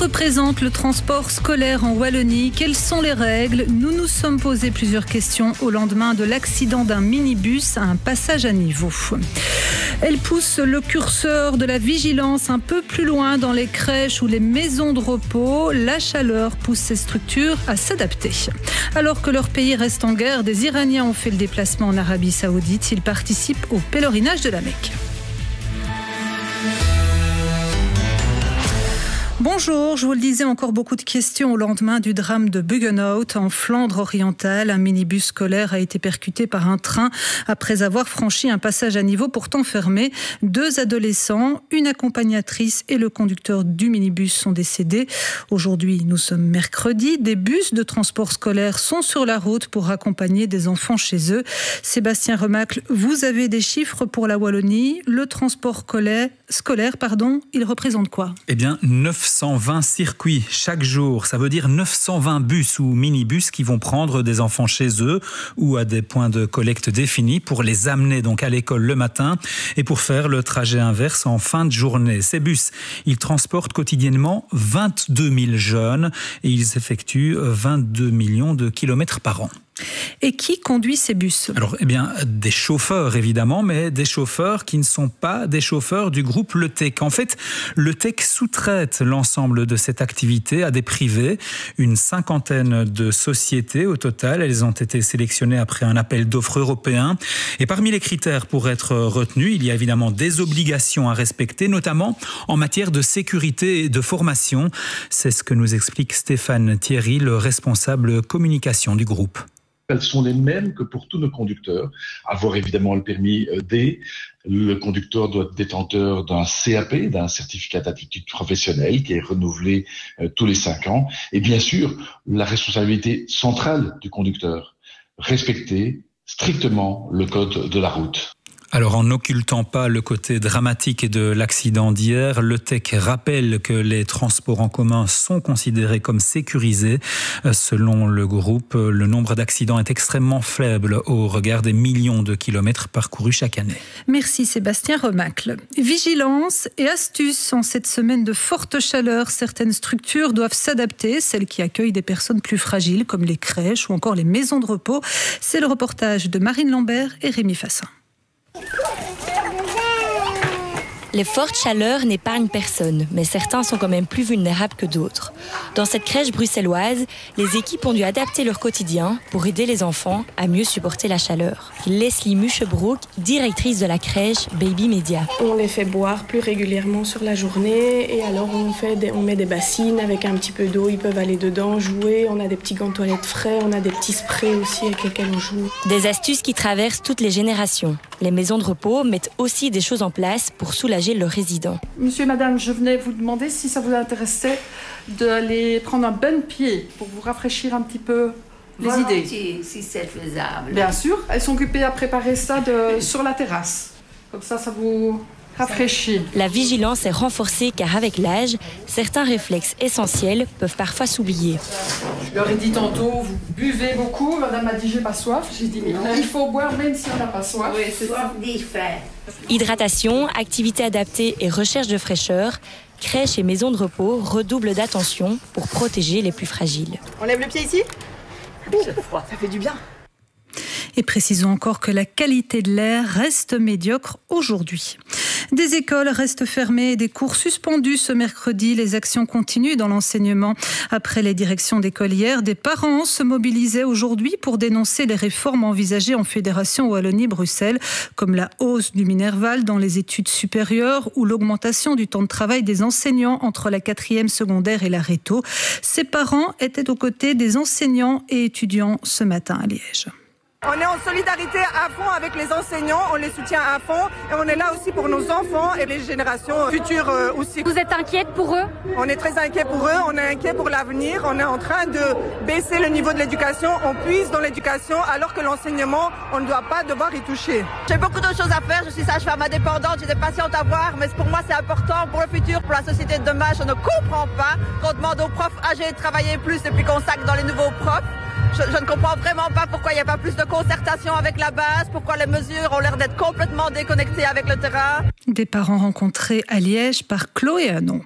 représente le transport scolaire en Wallonie? Quelles sont les règles? Nous nous sommes posé plusieurs questions au lendemain de l'accident d'un minibus à un passage à niveau. Elle pousse le curseur de la vigilance un peu plus loin dans les crèches ou les maisons de repos. La chaleur pousse ces structures à s'adapter. Alors que leur pays reste en guerre, des Iraniens ont fait le déplacement en Arabie Saoudite. Ils participent au pèlerinage de la Mecque. Bonjour, je vous le disais, encore beaucoup de questions au lendemain du drame de Buggenhout en Flandre orientale. Un minibus scolaire a été percuté par un train après avoir franchi un passage à niveau pourtant fermé. 2 adolescents, une accompagnatrice et le conducteur du minibus sont décédés. Aujourd'hui, nous sommes mercredi. Des bus de transport scolaire sont sur la route pour accompagner des enfants chez eux. Sébastien Remacle, vous avez des chiffres pour la Wallonie. Le transport scolaire, il représente quoi? Eh bien, 920 circuits chaque jour. Ça veut dire 920 bus ou minibus qui vont prendre des enfants chez eux ou à des points de collecte définis pour les amener donc à l'école le matin et pour faire le trajet inverse en fin de journée. Ces bus, ils transportent quotidiennement 22 000 jeunes et ils effectuent 22 millions de kilomètres par an. Et qui conduit ces bus? Alors, des chauffeurs évidemment, mais des chauffeurs qui ne sont pas des chauffeurs du groupe Le Tech. En fait, Le Tech sous-traite l'ensemble de cette activité à des privés, une 50aine de sociétés au total. Elles ont été sélectionnées après un appel d'offres européen. Et parmi les critères pour être retenus, il y a évidemment des obligations à respecter, notamment en matière de sécurité et de formation. C'est ce que nous explique Stéphane Thierry, le responsable communication du groupe. Elles sont les mêmes que pour tous nos conducteurs. Avoir évidemment le permis D. Le conducteur doit être détenteur d'un CAP, d'un certificat d'aptitude professionnelle qui est renouvelé tous les 5 ans. Et bien sûr, la responsabilité centrale du conducteur, respecter strictement le code de la route. Alors, en n'occultant pas le côté dramatique de l'accident d'hier, Le Tech rappelle que les transports en commun sont considérés comme sécurisés. Selon le groupe, le nombre d'accidents est extrêmement faible au regard des millions de kilomètres parcourus chaque année. Merci Sébastien Remacle. Vigilance et astuces en cette semaine de forte chaleur. Certaines structures doivent s'adapter, celles qui accueillent des personnes plus fragiles comme les crèches ou encore les maisons de repos. C'est le reportage de Marine Lambert et Rémi Fassin. Les fortes chaleurs n'épargnent personne, mais certains sont quand même plus vulnérables que d'autres. Dans cette crèche bruxelloise, les équipes ont dû adapter leur quotidien pour aider les enfants à mieux supporter la chaleur. Leslie Muchebroek, directrice de la crèche Baby Media. On les fait boire plus régulièrement sur la journée et alors on met des bassines avec un petit peu d'eau, ils peuvent aller dedans, jouer, on a des petits gants de toilette frais, on a des petits sprays aussi avec lesquels on joue. Des astuces qui traversent toutes les générations. Les maisons de repos mettent aussi des choses en place pour soulager leurs résidents. Monsieur et madame, je venais vous demander si ça vous intéressait d'aller prendre un bon pied pour vous rafraîchir un petit peu les idées. Si c'est faisable. Bien sûr, elles sont occupées à préparer ça sur la terrasse. Comme ça vous rafraîchit. La vigilance est renforcée car avec l'âge, certains réflexes essentiels peuvent parfois s'oublier. Je leur ai dit tantôt, vous buvez beaucoup. Madame m'a dit, j'ai pas soif. J'ai dit, mais il faut boire même si on n'a pas soif. Oui, c'est soif d'y faire. Hydratation, activités adaptées et recherche de fraîcheur, crèches et maisons de repos redoublent d'attention pour protéger les plus fragiles. On lève le pied ici? C'est froid, ça fait du bien. Et précisons encore que la qualité de l'air reste médiocre aujourd'hui. Des écoles restent fermées et des cours suspendus ce mercredi. Les actions continuent dans l'enseignement. Après les directions d'école hier, des parents se mobilisaient aujourd'hui pour dénoncer les réformes envisagées en Fédération Wallonie-Bruxelles, comme la hausse du Minerval dans les études supérieures ou l'augmentation du temps de travail des enseignants entre la 4e secondaire et la réto. Ces parents étaient aux côtés des enseignants et étudiants ce matin à Liège. On est en solidarité à fond avec les enseignants, on les soutient à fond et on est là aussi pour nos enfants et les générations futures aussi. Vous êtes inquiète pour eux? On est très inquiet pour eux, on est inquiet pour l'avenir, on est en train de baisser le niveau de l'éducation, on puise dans l'éducation alors que l'enseignement, on ne doit pas devoir y toucher. J'ai beaucoup de choses à faire, je suis sage-femme indépendante, j'ai des patientes à voir, mais pour moi c'est important pour le futur, pour la société de demain. Je ne comprends pas qu'on demande aux profs âgés de travailler plus et puis qu'on sac dans les nouveaux profs. Je ne comprends vraiment pas pourquoi il n'y a pas plus de concertation avec la base, pourquoi les mesures ont l'air d'être complètement déconnectées avec le terrain. Des parents rencontrés à Liège par Chloé Hanon.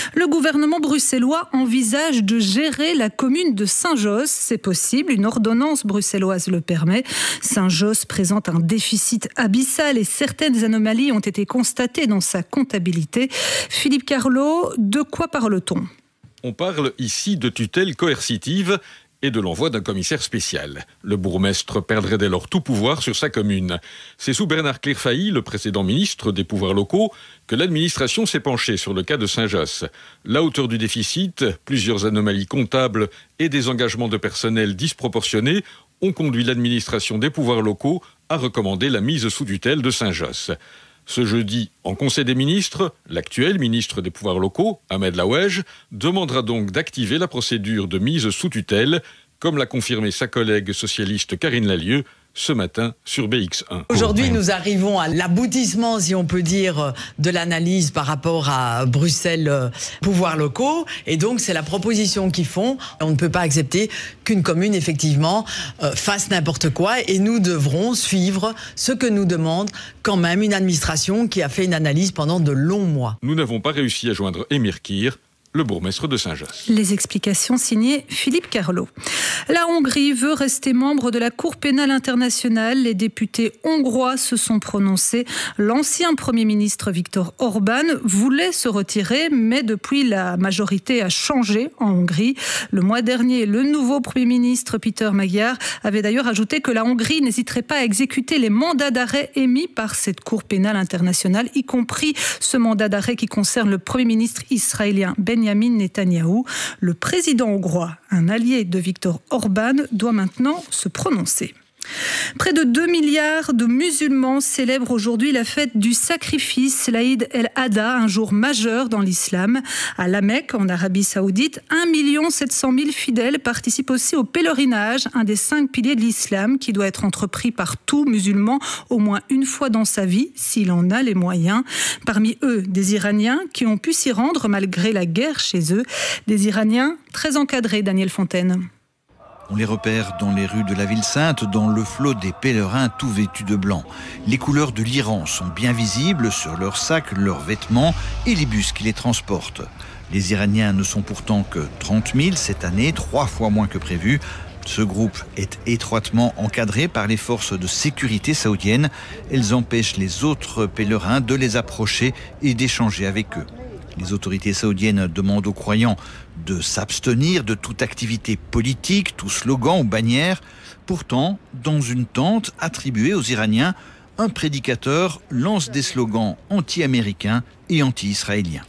Le gouvernement bruxellois envisage de gérer la commune de Saint-Josse. C'est possible, une ordonnance bruxelloise le permet. Saint-Josse présente un déficit abyssal et certaines anomalies ont été constatées dans sa comptabilité. Philippe Carlo, de quoi parle-t-on ? On parle ici de tutelle coercitive et de l'envoi d'un commissaire spécial. Le bourgmestre perdrait dès lors tout pouvoir sur sa commune. C'est sous Bernard Clerfailly, le précédent ministre des pouvoirs locaux, que l'administration s'est penchée sur le cas de Saint-Josse. La hauteur du déficit, plusieurs anomalies comptables et des engagements de personnel disproportionnés ont conduit l'administration des pouvoirs locaux à recommander la mise sous tutelle de Saint-Josse. Ce jeudi, en Conseil des ministres, l'actuel ministre des pouvoirs locaux, Ahmed Laouej, demandera donc d'activer la procédure de mise sous tutelle, comme l'a confirmé sa collègue socialiste Karine Lallieu ce matin sur BX1. Aujourd'hui, nous arrivons à l'aboutissement, si on peut dire, de l'analyse par rapport à Bruxelles pouvoirs locaux. Et donc, c'est la proposition qu'ils font. On ne peut pas accepter qu'une commune, effectivement, fasse n'importe quoi. Et nous devrons suivre ce que nous demande quand même une administration qui a fait une analyse pendant de longs mois. Nous n'avons pas réussi à joindre Émir Kir, le bourgmestre de Saint-Josse. Les explications signées Philippe Carlo. La Hongrie veut rester membre de la Cour pénale internationale. Les députés hongrois se sont prononcés. L'ancien Premier ministre Viktor Orban voulait se retirer, mais depuis, la majorité a changé en Hongrie. Le mois dernier, le nouveau Premier ministre Peter Magyar avait d'ailleurs ajouté que la Hongrie n'hésiterait pas à exécuter les mandats d'arrêt émis par cette Cour pénale internationale, y compris ce mandat d'arrêt qui concerne le Premier ministre israélien Benjamin Netanyahou. Le président hongrois, un allié de Viktor Orban, doit maintenant se prononcer. Près de 2 milliards de musulmans célèbrent aujourd'hui la fête du sacrifice, l'Aïd el-Adha, un jour majeur dans l'islam. À La Mecque, en Arabie Saoudite, 1 700 000 fidèles participent aussi au pèlerinage, un des 5 piliers de l'islam qui doit être entrepris par tout musulman au moins une fois dans sa vie, s'il en a les moyens. Parmi eux, des Iraniens qui ont pu s'y rendre malgré la guerre chez eux. Des Iraniens très encadrés, Daniel Fontaine. On les repère dans les rues de la ville sainte, dans le flot des pèlerins tout vêtus de blanc. Les couleurs de l'Iran sont bien visibles sur leurs sacs, leurs vêtements et les bus qui les transportent. Les Iraniens ne sont pourtant que 30 000 cette année, 3 fois moins que prévu. Ce groupe est étroitement encadré par les forces de sécurité saoudiennes. Elles empêchent les autres pèlerins de les approcher et d'échanger avec eux. Les autorités saoudiennes demandent aux croyants de s'abstenir de toute activité politique, tout slogan ou bannière. Pourtant, dans une tente attribuée aux Iraniens, un prédicateur lance des slogans anti-américains et anti-israéliens.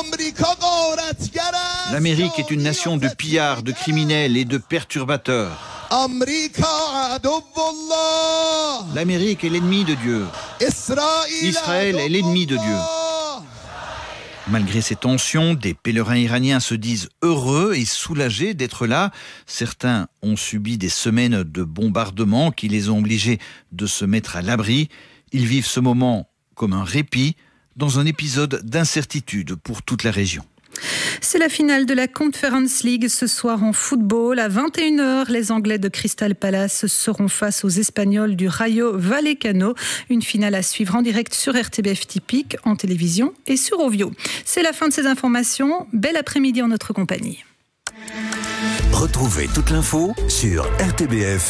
L'Amérique est une nation de pillards, de criminels et de perturbateurs. L'Amérique est l'ennemi de Dieu. Israël est l'ennemi de Dieu. Malgré ces tensions, des pèlerins iraniens se disent heureux et soulagés d'être là. Certains ont subi des semaines de bombardements qui les ont obligés de se mettre à l'abri. Ils vivent ce moment comme un répit dans un épisode d'incertitude pour toute la région. C'est la finale de la Conference League ce soir en football. À 21h, les Anglais de Crystal Palace seront face aux Espagnols du Rayo Vallecano. Une finale à suivre en direct sur RTBF Typique, en télévision et sur Ovio. C'est la fin de ces informations. Bel après-midi en notre compagnie. Retrouvez toute l'info sur RTBF.